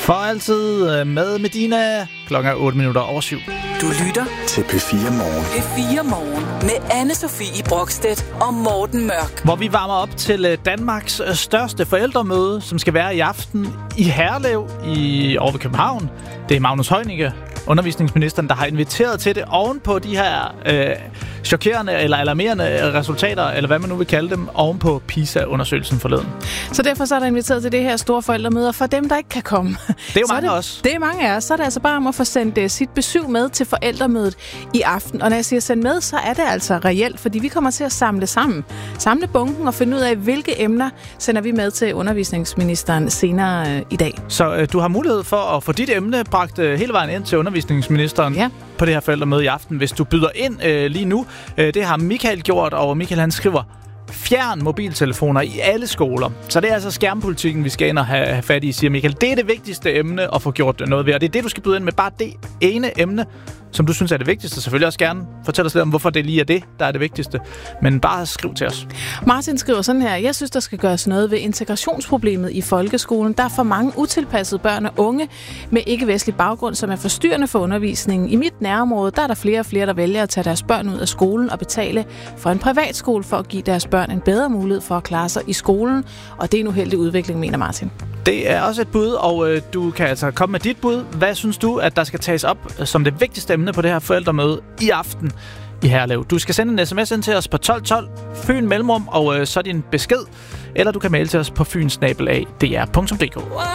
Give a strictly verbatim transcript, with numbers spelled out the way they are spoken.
For altid med Medina. Klokken er otte minutter over syv. Du lytter til P fire Morgen. P fire Morgen med Anne-Sophie Brokstedt og Morten Mørk. Hvor vi varmer op til Danmarks største forældremøde, som skal være i aften i Herlev i over ved København. Det er Magnus Heunicke, undervisningsministeren, der har inviteret til det oven på de her øh, chokerende eller alarmerende resultater, eller hvad man nu vil kalde dem, oven på PISA-undersøgelsen forleden. Så derfor så er der inviteret til det her store forældremøde, for dem, der ikke kan komme. Det er jo mange det, også. Det er mange af os. Så er det altså bare om at få sendt uh, sit besøg med til forældremødet i aften. Og når jeg siger send med, så er det altså reelt, fordi vi kommer til at samle sammen. Samle bunken og finde ud af, hvilke emner sender vi med til undervisningsministeren senere uh, i dag. Så uh, du har mulighed for at få dit emne bragt uh, hele vejen ind til undervisningsministeren ja. på det her forældremøde i aften, hvis du byder ind uh, lige nu. Uh, det har Michael gjort, og Michael han skriver: fjern mobiltelefoner i alle skoler. Så det er altså skærmpolitikken, vi skal ind og have, have fat i, siger Michael. Det er det vigtigste emne at få gjort noget ved, og det er det, du skal byde ind med. Bare det ene emne, som du synes er det vigtigste. Selvfølgelig også gerne fortæl os lidt om, hvorfor det lige er det, der er det vigtigste. Men bare skriv til os. Martin skriver sådan her: jeg synes, der skal gøres noget ved integrationsproblemet i folkeskolen. Der er for mange utilpassede børn og unge med ikke-vestlig baggrund, som er forstyrrende for undervisningen. I mit nærområde, der er der flere og flere, der vælger at tage deres børn ud af skolen og betale for en privatskole for at give deres børn en bedre mulighed for at klare sig i skolen. Og det er en uheldig udvikling, mener Martin. Det er også et bud, og øh, du kan altså komme med dit bud. Hvad synes du, at der skal tages op som det vigtigste emne på det her forældremøde i aften i Herlev? Du skal sende en sms ind til os på tolv tolv, Fyn Mellemrum, og øh, så din besked. Eller du kan maile til os på fyn snabel-a d r punktum d k.